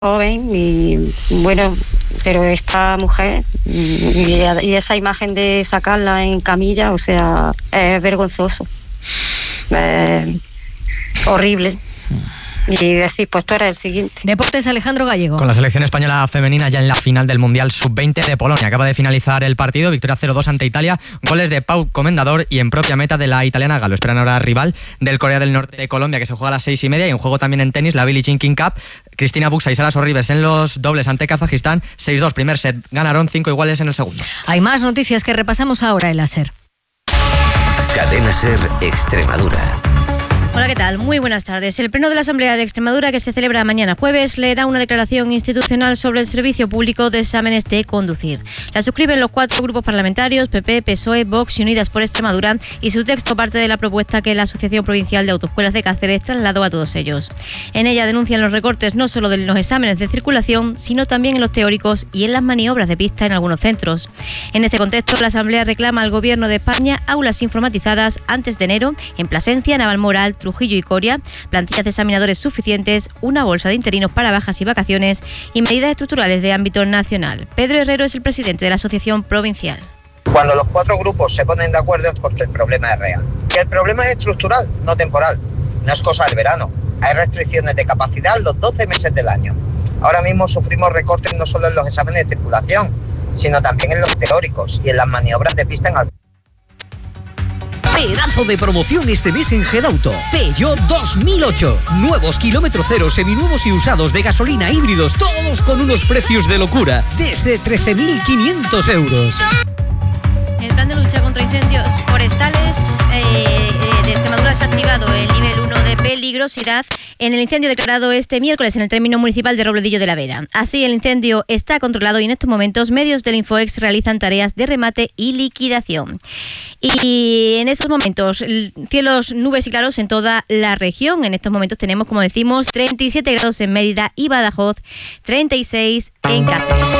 joven y bueno, pero esta mujer y esa imagen de sacarla en camilla, o sea, es vergonzoso, horrible. Y decir, pues tú eres el siguiente. Deportes, Alejandro Gallego. Con la selección española femenina ya en la final del Mundial Sub-20 de Polonia. Acaba de finalizar el partido, victoria 0-2 ante Italia, goles de Pau Comendador y en propia meta de la italiana Galo. Esperan ahora rival del Corea del Norte de Colombia, que se juega a las 6:30, y en juego también en tenis la Billie Jean King Cup. Cristina Buxa y Sara Sorribes en los dobles ante Kazajistán, 6-2 primer set, ganaron 5 iguales en el segundo. Hay más noticias que repasamos ahora en la SER. Cadena SER Extremadura. Hola, ¿qué tal? Muy buenas tardes. El Pleno de la Asamblea de Extremadura, que se celebra mañana jueves, leerá una declaración institucional sobre el servicio público de exámenes de conducir. La suscriben los 4 grupos parlamentarios, PP, PSOE, Vox y Unidas por Extremadura, y su texto parte de la propuesta que la Asociación Provincial de Autoescuelas de Cáceres trasladó a todos ellos. En ella denuncian los recortes no solo de los exámenes de circulación, sino también en los teóricos y en las maniobras de pista en algunos centros. En este contexto, la Asamblea reclama al Gobierno de España aulas informatizadas antes de enero en Plasencia, Navalmoral, Trujillo y Coria, plantillas de examinadores suficientes, una bolsa de interinos para bajas y vacaciones y medidas estructurales de ámbito nacional. Pedro Herrero es el presidente de la Asociación Provincial. Cuando los 4 grupos se ponen de acuerdo es porque el problema es real. Y el problema es estructural, no temporal. No es cosa del verano. Hay restricciones de capacidad los 12 meses del año. Ahora mismo sufrimos recortes no solo en los exámenes de circulación, sino también en los teóricos y en las maniobras de pista en altura. Pedazo de promoción este mes en Gedauto. Peugeot 2008. Nuevos kilómetro cero, seminuevos y usados de gasolina, híbridos, todos con unos precios de locura. Desde 13.500 euros. El plan de lucha contra incendios forestales de Extremadura se ha activado el nivel 1 de peligrosidad en el incendio declarado este miércoles en el término municipal de Robledillo de la Vera. Así, el incendio está controlado y en estos momentos medios del Infoex realizan tareas de remate y liquidación. Y en estos momentos, cielos, nubes y claros en toda la región. En estos momentos tenemos, como decimos, 37 grados en Mérida y Badajoz, 36 en Cáceres.